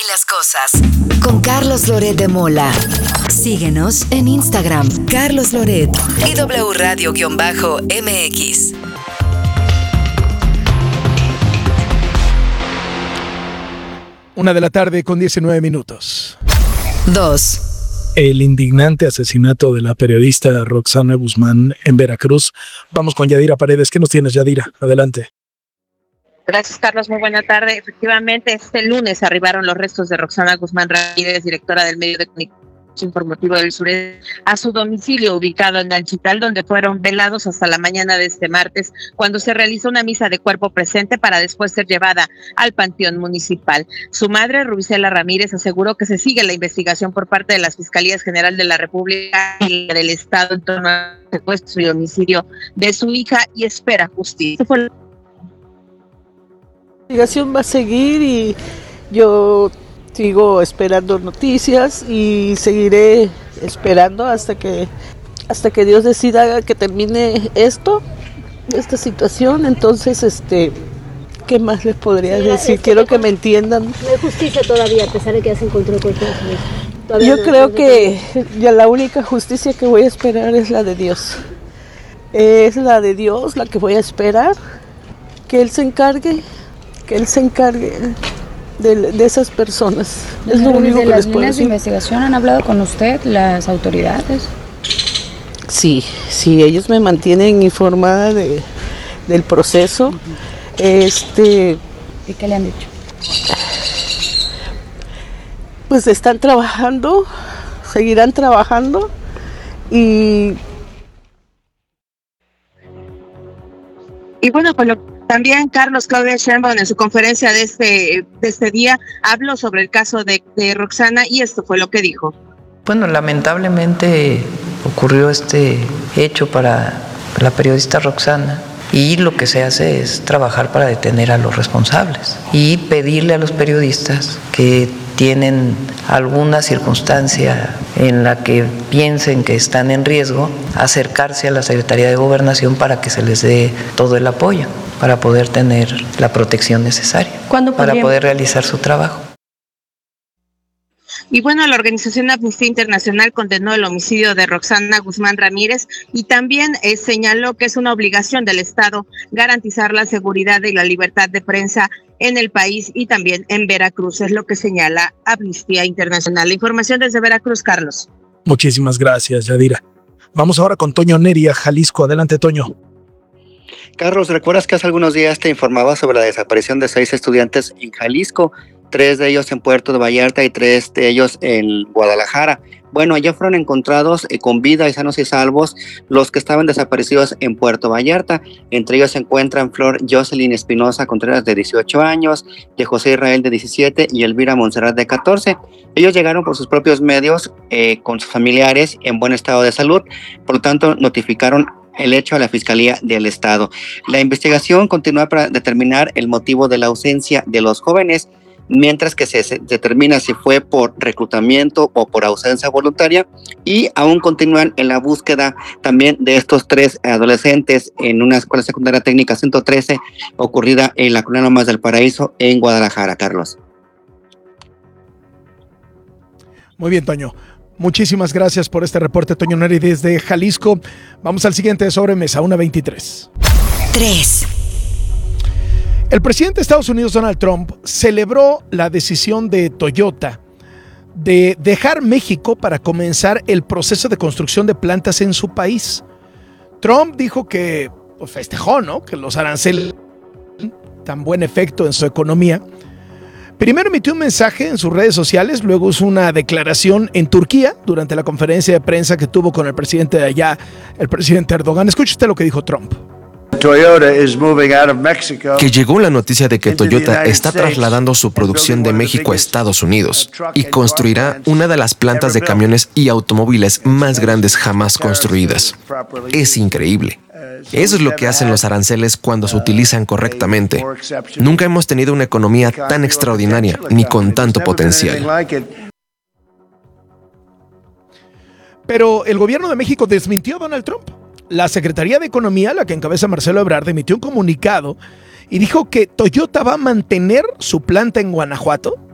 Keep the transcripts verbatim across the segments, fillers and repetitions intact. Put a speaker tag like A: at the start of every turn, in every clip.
A: las cosas. Con Carlos Loret de Mola. Síguenos en Instagram, Carlos Loret y W Radio-M X.
B: Una de la tarde con diecinueve minutos.
A: Dos.
B: El indignante asesinato de la periodista Roxana Guzmán en Veracruz. Vamos con Yadira Paredes. ¿Qué nos tienes, Yadira? Adelante.
C: Gracias, Carlos. Muy buena tarde. Efectivamente, este lunes arribaron los restos de Roxana Guzmán Ramírez, directora del medio de comunicación informativo del Sureste, a su domicilio ubicado en Nanchital, donde fueron velados hasta la mañana de este martes, cuando se realizó una misa de cuerpo presente para después ser llevada al Panteón Municipal. Su madre, Rubicela Ramírez, aseguró que se sigue la investigación por parte de las Fiscalías General de la República y del Estado en torno al secuestro y homicidio de su hija y espera justicia.
D: La investigación va a seguir y yo sigo esperando noticias y seguiré esperando hasta que hasta que Dios decida que termine esto, esta situación. Entonces, este, ¿qué más les podría sí, decir? Quiero que me entiendan.
E: No hay justicia todavía, a pesar de que ya se encontró el cuerpo de su hija.
D: Yo no, creo no que ya la única justicia que voy a esperar es la de Dios. Es la de Dios la que voy a esperar, que Él se encargue, que Él se encargue De, de esas personas. Es lo único que les puedo decir. ¿De las líneas de
E: investigación han hablado con usted, las autoridades?
D: Sí, sí, ellos me mantienen informada de, del proceso. Uh-huh. Este,
E: ¿Y qué le han dicho?
D: Pues están trabajando, seguirán trabajando y...
C: Y bueno, pues lo También Carlos Claudia Sheinbaum en su conferencia de este, de este día habló sobre el caso de, de Roxana y esto fue lo que dijo.
F: Bueno, lamentablemente ocurrió este hecho para la periodista Roxana y lo que se hace es trabajar para detener a los responsables y pedirle a los periodistas que tienen alguna circunstancia en la que piensen que están en riesgo, acercarse a la Secretaría de Gobernación para que se les dé todo el apoyo, para poder tener la protección necesaria, para poder realizar su trabajo.
C: Y bueno, la organización Amnistía Internacional condenó el homicidio de Roxana Guzmán Ramírez y también eh, señaló que es una obligación del Estado garantizar la seguridad y la libertad de prensa en el país y también en Veracruz, es lo que señala Amnistía Internacional. La información desde Veracruz, Carlos.
B: Muchísimas gracias, Yadira. Vamos ahora con Toño Neri a Jalisco. Adelante, Toño.
G: Carlos, ¿recuerdas que hace algunos días te informaba sobre la desaparición de seis estudiantes en Jalisco? Tres de ellos en Puerto de Vallarta y tres de ellos en Guadalajara. Bueno, allá fueron encontrados eh, con vida y sanos y salvos los que estaban desaparecidos en Puerto Vallarta. Entre ellos se encuentran Flor Jocelyn Espinosa Contreras, de dieciocho años, de José Israel, de diecisiete, y Elvira Montserrat, de catorce. Ellos llegaron por sus propios medios eh, con sus familiares en buen estado de salud, por lo tanto notificaron el hecho a la Fiscalía del Estado. La investigación continúa para determinar el motivo de la ausencia de los jóvenes, mientras que se, se determina si fue por reclutamiento o por ausencia voluntaria, y aún continúan en la búsqueda también de estos tres adolescentes en una escuela secundaria técnica ciento trece ocurrida en la Colonia Lomas del Paraíso en Guadalajara, Carlos.
B: Muy bien, Toño. Muchísimas gracias por este reporte, Toño Neri, desde Jalisco. Vamos al siguiente de sobremesa, una veintitrés.
A: tres.
B: El presidente de Estados Unidos, Donald Trump, celebró la decisión de Toyota de dejar México para comenzar el proceso de construcción de plantas en su país. Trump dijo que pues, festejó, ¿no?, que los aranceles tan buen efecto en su economía. Primero emitió un mensaje en sus redes sociales, luego hizo una declaración en Turquía durante la conferencia de prensa que tuvo con el presidente de allá, el presidente Erdogan. Escuche usted lo que dijo Trump.
H: Que llegó la noticia de que Toyota está trasladando su producción de México a Estados Unidos y construirá una de las plantas de camiones y automóviles más grandes jamás construidas. Es increíble. Eso es lo que hacen los aranceles cuando se utilizan correctamente. Nunca hemos tenido una economía tan extraordinaria ni con tanto potencial.
B: Pero el gobierno de México desmintió a Donald Trump. La Secretaría de Economía, la que encabeza Marcelo Ebrard, emitió un comunicado y dijo que Toyota va a mantener su planta en Guanajuato,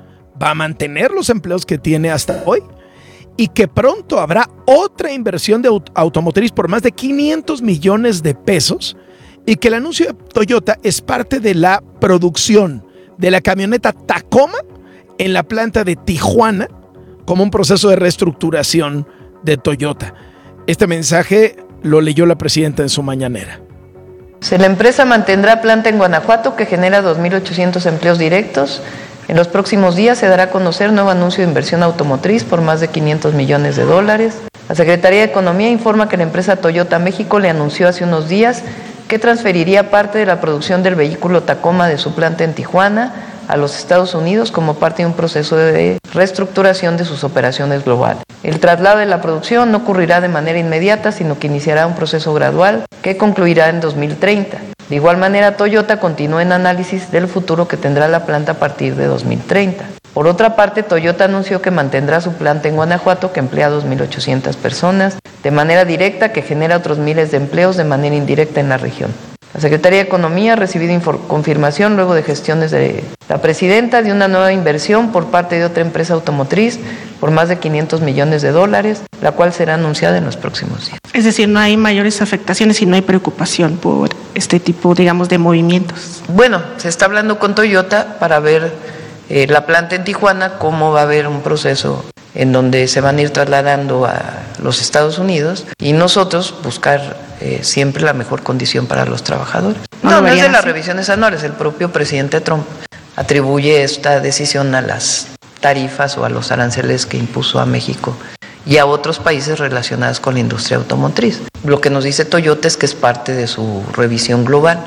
B: va a mantener los empleos que tiene hasta hoy y que pronto habrá otra inversión de aut- automotriz por más de quinientos millones de pesos y que el anuncio de Toyota es parte de la producción de la camioneta Tacoma en la planta de Tijuana como un proceso de reestructuración de Toyota. Este mensaje lo leyó la presidenta en su mañanera.
F: La empresa mantendrá planta en Guanajuato que genera dos mil ochocientos empleos directos. En los próximos días se dará a conocer nuevo anuncio de inversión automotriz por más de quinientos millones de dólares. La Secretaría de Economía informa que la empresa Toyota México le anunció hace unos días que transferiría parte de la producción del vehículo Tacoma de su planta en Tijuana a los Estados Unidos como parte de un proceso de reestructuración de sus operaciones globales. El traslado de la producción no ocurrirá de manera inmediata, sino que iniciará un proceso gradual que concluirá en dos mil treinta. De igual manera, Toyota continúa en análisis del futuro que tendrá la planta a partir de dos mil treinta. Por otra parte, Toyota anunció que mantendrá su planta en Guanajuato, que emplea a dos mil ochocientas personas de manera directa, que genera otros miles de empleos de manera indirecta en la región. La Secretaría de Economía ha recibido confirmación luego de gestiones de la presidenta de una nueva inversión por parte de otra empresa automotriz por más de quinientos millones de dólares, la cual será anunciada en los próximos días.
I: Es decir, no hay mayores afectaciones y no hay preocupación por este tipo, digamos, de movimientos.
F: Bueno, se está hablando con Toyota para ver eh, la planta en Tijuana, cómo va a haber un proceso en donde se van a ir trasladando a los Estados Unidos y nosotros buscar eh, siempre la mejor condición para los trabajadores. No, no, no es de las revisiones anuales, el propio presidente Trump atribuye esta decisión a las tarifas o a los aranceles que impuso a México y a otros países relacionados con la industria automotriz. Lo que nos dice Toyota es que es parte de su revisión global.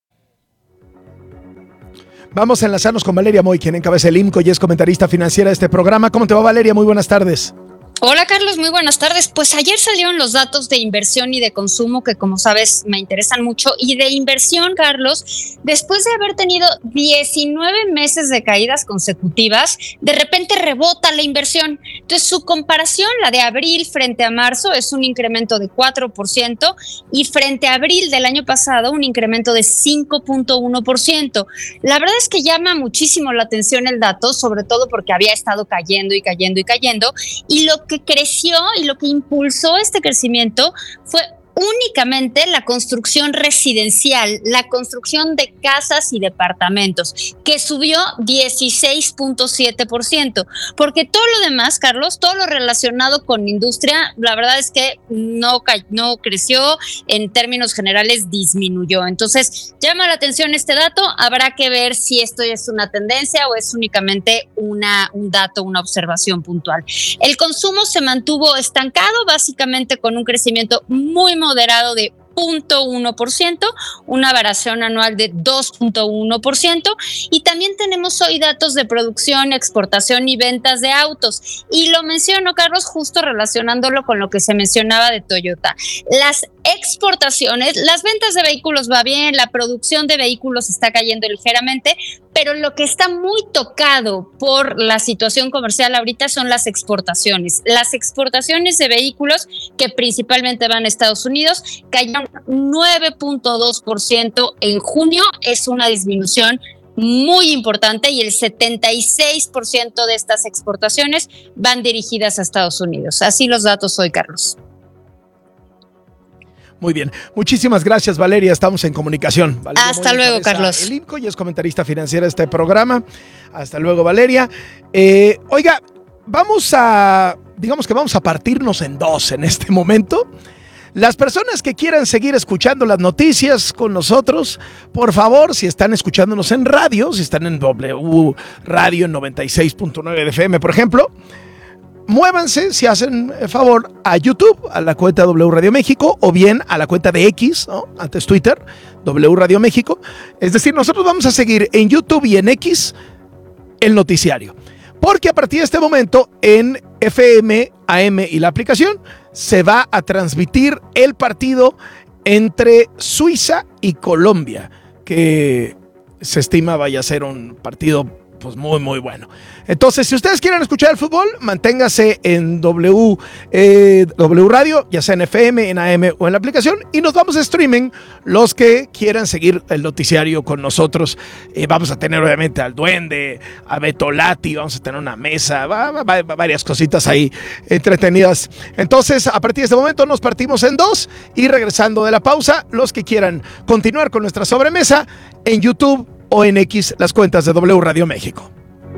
B: Vamos a enlazarnos con Valeria Moy, quien encabeza el I M C O y es comentarista financiera de este programa. ¿Cómo te va, Valeria? Muy buenas tardes.
J: Hola Carlos, muy buenas tardes. Pues ayer salieron los datos de inversión y de consumo que, como sabes, me interesan mucho. Y de inversión, Carlos, después de haber tenido diecinueve meses de caídas consecutivas, de repente rebota la inversión. Entonces su comparación, la de abril frente a marzo, es un incremento de cuatro por ciento y frente a abril del año pasado un incremento de cinco punto uno por ciento. La verdad es que llama muchísimo la atención el dato, sobre todo porque había estado cayendo y cayendo y cayendo, y lo que creció y lo que impulsó este crecimiento fue únicamente la construcción residencial, la construcción de casas y departamentos, que subió dieciséis punto siete por ciento, porque todo lo demás, Carlos, todo lo relacionado con industria, la verdad es que no, no creció, en términos generales disminuyó. Entonces, llama la atención este dato, habrá que ver si esto es una tendencia o es únicamente una, un dato, una observación puntual. El consumo se mantuvo estancado, básicamente con un crecimiento muy moderado de cero punto uno por ciento, una variación anual de dos punto uno por ciento, y también tenemos hoy datos de producción, exportación y ventas de autos. Y lo menciono, Carlos, justo relacionándolo con lo que se mencionaba de Toyota. Las exportaciones, las ventas de vehículos va bien, la producción de vehículos está cayendo ligeramente, pero lo que está muy tocado por la situación comercial ahorita son las exportaciones. Las exportaciones de vehículos, que principalmente van a Estados Unidos, cayeron nueve punto dos por ciento en junio, es una disminución muy importante, y el setenta y seis por ciento de estas exportaciones van dirigidas a Estados Unidos. Así los datos hoy, Carlos.
B: Muy bien, muchísimas gracias, Valeria, estamos en comunicación. Valeria
J: Hasta
B: Moy,
J: luego, Carlos.
B: El I M C O y es comentarista financiera de este programa. Hasta luego, Valeria. Eh, oiga, vamos a, digamos que vamos a partirnos en dos en este momento. Las personas que quieran seguir escuchando las noticias con nosotros, por favor, si están escuchándonos en radio, si están en W Radio en noventa y seis punto nueve de F M, por ejemplo, muévanse, si hacen favor, a YouTube, a la cuenta W Radio México, o bien a la cuenta de X, ¿no? Antes Twitter, W Radio México. Es decir, nosotros vamos a seguir en YouTube y en X el noticiario, porque a partir de este momento en F M, A M y la aplicación se va a transmitir el partido entre Suiza y Colombia, que se estima vaya a ser un partido pues muy, muy bueno. Entonces, si ustedes quieren escuchar el fútbol, manténgase en W, eh, W Radio, ya sea en F M, en A M o en la aplicación, y nos vamos a streaming los que quieran seguir el noticiario con nosotros. Eh, vamos a tener obviamente al Duende, a Beto Lati, vamos a tener una mesa, va, va, va, varias cositas ahí entretenidas. Entonces, a partir de este momento nos partimos en dos y regresando de la pausa, los que quieran continuar con nuestra sobremesa en YouTube o en X, las cuentas de W Radio México.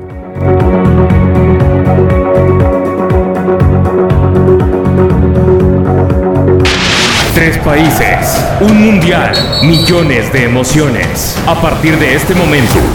K: Tres países, un mundial, millones de emociones. A partir de este momento,